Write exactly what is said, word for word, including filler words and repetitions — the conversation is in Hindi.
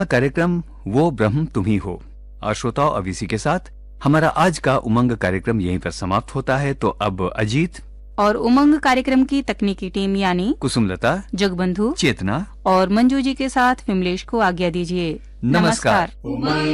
कार्यक्रम वो ब्रह्म तुम ही हो। और श्रोताओं, अब इसी के साथ हमारा आज का उमंग कार्यक्रम यहीं पर समाप्त होता है। तो अब अजीत और उमंग कार्यक्रम की तकनीकी टीम यानी कुसुमलता, जगबंधु, चेतना और मंजू जी के साथ विमलेश को आज्ञा दीजिए। नमस्कार। नमस्कार।